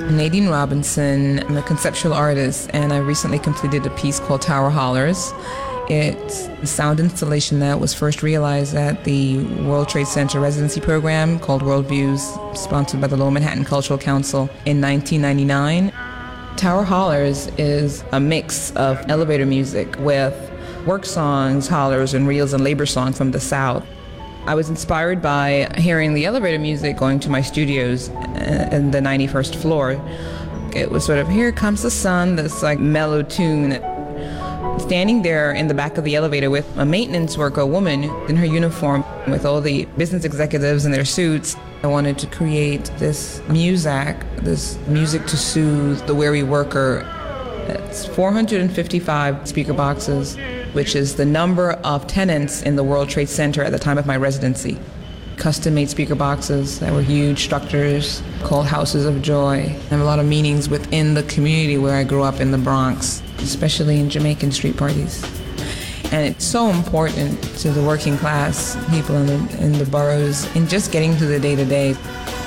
Nadine Robinson. I'm a conceptual artist, and I recently completed a piece called Tower Hollers. It's a sound installation that was first realized at the World Trade Center residency program called Worldviews, sponsored by the Lower Manhattan Cultural Council in 1999. Tower Hollers is a mix of elevator music with work songs, hollers, and reels and labor songs from the South. I was inspired by hearing the elevator music going to my studios in the 91st floor. It was sort of, here comes the sun, this like mellow tune. Standing there in the back of the elevator with a maintenance worker, a woman in her uniform, with all the business executives in their suits, I wanted to create this music to soothe the weary worker. It's 455 speaker boxes, which is the number of tenants in the World Trade Center at the time of my residency. Custom-made speaker boxes that were huge structures called Houses of Joy. I have a lot of meanings within the community where I grew up in the Bronx, especially in Jamaican street parties. And it's so important to the working class people in the boroughs in just getting to the day-to-day.